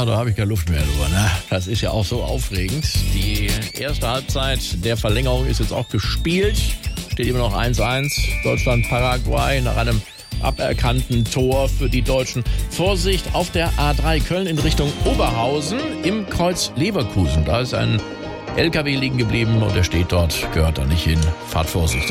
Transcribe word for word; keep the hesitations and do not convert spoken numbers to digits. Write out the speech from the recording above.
Ja, da habe ich keine Luft mehr drüber. Ne? Das ist ja auch so aufregend. Die erste Halbzeit der Verlängerung ist jetzt auch gespielt. Steht immer noch eins eins. Deutschland-Paraguay nach einem aberkannten Tor für die Deutschen. Vorsicht auf der A drei Köln in Richtung Oberhausen im Kreuz Leverkusen. Da ist ein L K W liegen geblieben und er steht dort, gehört da nicht hin. Fahrt vorsichtig.